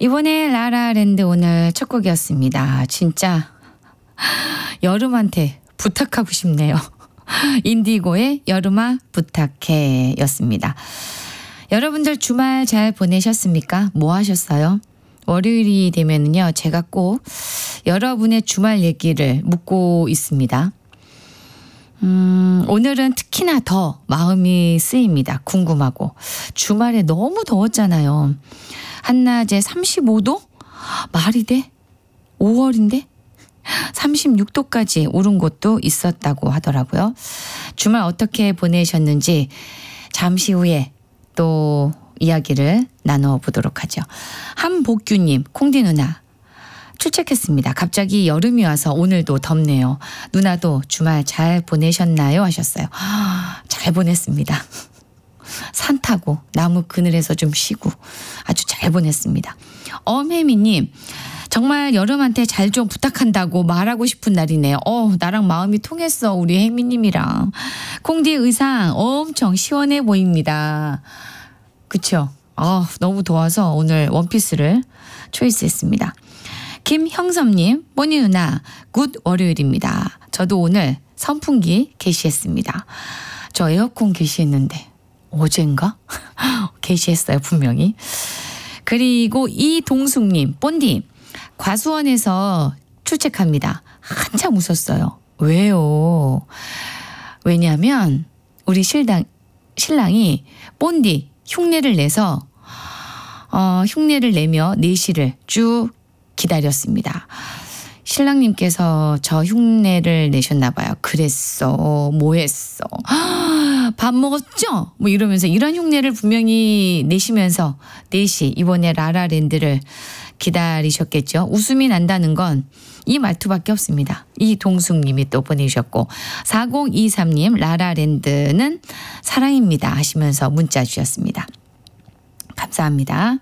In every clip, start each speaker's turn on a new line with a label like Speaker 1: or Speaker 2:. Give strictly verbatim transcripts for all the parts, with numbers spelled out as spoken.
Speaker 1: 이번에 라라랜드 오늘 첫 곡이었습니다. 진짜 여름한테 부탁하고 싶네요. 인디고의 여름아 부탁해 였습니다. 여러분들 주말 잘 보내셨습니까? 뭐 하셨어요? 월요일이 되면은요, 제가 꼭 여러분의 주말 얘기를 묻고 있습니다. 음, 오늘은 특히나 더 마음이 쓰입니다. 궁금하고. 주말에 너무 더웠잖아요. 한낮에 삼십오 도? 말이 돼? 오월인데? 삼십육 도까지 오른 곳도 있었다고 하더라고요. 주말 어떻게 보내셨는지 잠시 후에 또 이야기를 나눠보도록 하죠. 한복규님, 콩디 누나 출첵했습니다. 갑자기 여름이 와서 오늘도 덥네요. 누나도 주말 잘 보내셨나요? 하셨어요. 잘 보냈습니다. 산 타고 나무 그늘에서 좀 쉬고 아주 잘 보냈습니다. 엄혜미님, 정말 여름한테 잘 좀 부탁한다고 말하고 싶은 날이네요. 어, 나랑 마음이 통했어. 우리 혜미님이랑. 콩디 의상 엄청 시원해 보입니다. 그쵸? 아, 너무 더워서 오늘 원피스를 초이스했습니다. 김형섭님, 뽀니 누나 굿 월요일입니다. 저도 오늘 선풍기 개시했습니다. 저 에어컨 개시했는데 어젠가? 개시했어요, 분명히. 그리고 이동숙님, 본디 과수원에서 출첵합니다. 한참 웃었어요. 왜요? 왜냐하면 우리 신랑, 신랑이 본디 흉내를 내서 어, 흉내를 내며 내시를 쭉 기다렸습니다. 신랑님께서 저 흉내를 내셨나 봐요. 그랬어, 뭐 했어, 밥 먹었죠? 뭐 이러면서 이런 흉내를 분명히 내시면서 내시 이번에 라라랜드를 기다리셨겠죠. 웃음이 난다는 건 이 말투밖에 없습니다. 이동숙님이 또 보내주셨고, 사공이삼님 라라랜드는 사랑입니다 하시면서 문자 주셨습니다. 감사합니다.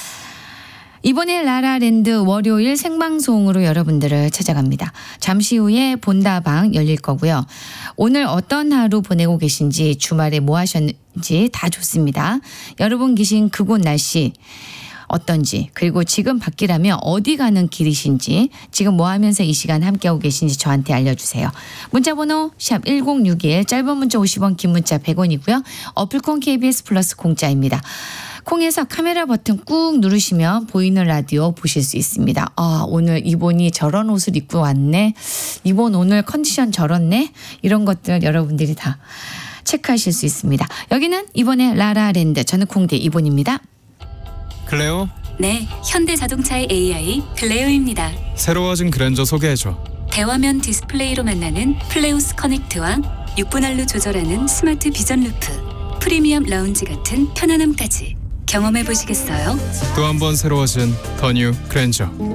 Speaker 1: 이번에 라라랜드 월요일 생방송으로 여러분들을 찾아갑니다. 잠시 후에 본다방 열릴 거고요. 오늘 어떤 하루 보내고 계신지, 주말에 뭐 하셨는지 다 좋습니다. 여러분 계신 그곳 날씨 어떤지, 그리고 지금 밖이라면 어디 가는 길이신지, 지금 뭐 하면서 이 시간 함께하고 계신지 저한테 알려주세요. 문자번호 샵 일공육일, 짧은 문자 오십 원, 긴 문자 백 원이고요. 어플콘 케이비에스 플러스 공짜입니다. 콩에서 카메라 버튼 꾹 누르시면 보이는 라디오 보실 수 있습니다. 아, 오늘 이본이 저런 옷을 입고 왔네. 이본 오늘 컨디션 저렇네. 이런 것들 여러분들이 다 체크하실 수 있습니다. 여기는 이번에 라라랜드, 저는 콩디 이본입니다.
Speaker 2: 클레오?
Speaker 3: 네, 현대자동차의 에이아이 클레오입니다.
Speaker 2: 새로워진 그랜저 소개해줘.
Speaker 3: 대화면 디스플레이로 만나는 플레오스 커넥트와 육 분할로 조절하는 스마트 비전 루프, 프리미엄 라운지 같은 편안함까지 경험해 보시겠어요?
Speaker 2: 또 한 번 새로워진 더 뉴 그랜저.